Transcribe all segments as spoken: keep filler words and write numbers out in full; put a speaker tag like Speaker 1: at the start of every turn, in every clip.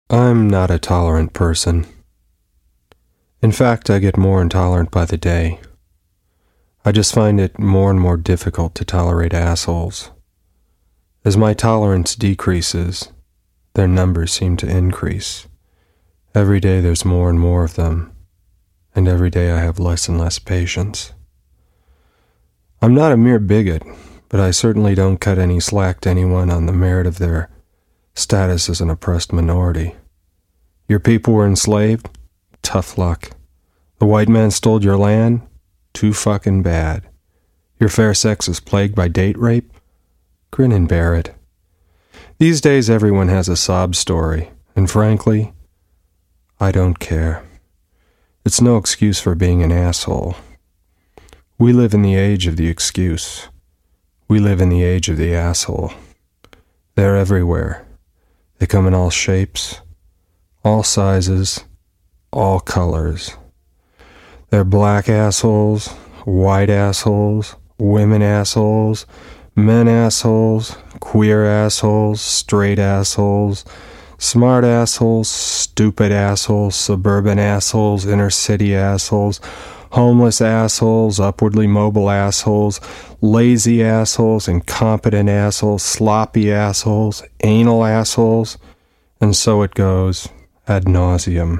Speaker 1: I'm not a tolerant person. In fact, I get more intolerant by the day. I just find it more and more difficult to tolerate assholes. As my tolerance decreases, their numbers seem to increase. Every day there's more and more of them, and every day I have less and less patience. I'm not a mere bigot, but I certainly don't cut any slack to anyone on the merit of their status as an oppressed minority. Your people were enslaved? Tough luck. The white man stole your land? Too fucking bad. Your fair sex is plagued by date rape? Grin and bear it. These days everyone has a sob story, and frankly, I don't care. It's no excuse for being an asshole. We live in the age of the excuse. We live in the age of the asshole. They're everywhere. They come in all shapes, all sizes, all colors. They're black assholes, white assholes, women assholes, men assholes, queer assholes, straight assholes, smart assholes, stupid assholes, suburban assholes, inner city assholes, homeless assholes, upwardly mobile assholes, lazy assholes, incompetent assholes, sloppy assholes, anal assholes, and so it goes, ad nauseum.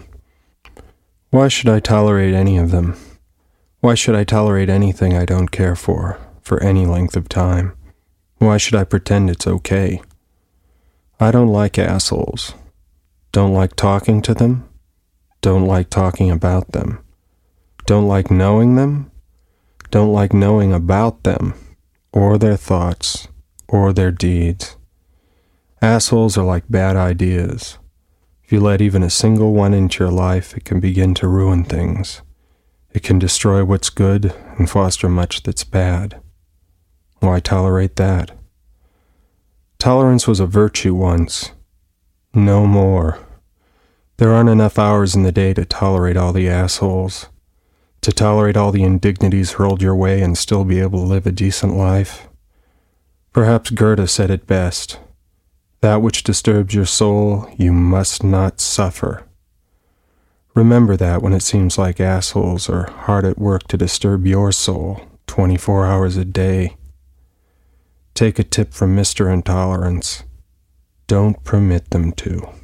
Speaker 1: Why should I tolerate any of them? Why should I tolerate anything I don't care for, for any length of time? Why should I pretend it's okay? I don't like assholes. Don't like talking to them. Don't like talking about them. Don't like knowing them. Don't like knowing about them, or their thoughts, or their deeds. Assholes are like bad ideas. If you let even a single one into your life, it can begin to ruin things. It can destroy what's good and foster much that's bad. Why tolerate that? Tolerance was a virtue once. No more. There aren't enough hours in the day to tolerate all the assholes, to tolerate all the indignities hurled your way and still be able to live a decent life. Perhaps Goethe said it best. That which disturbs your soul, you must not suffer. Remember that when it seems like assholes are hard at work to disturb your soul twenty-four hours a day. Take a tip from Mister Intolerance. Don't permit them to.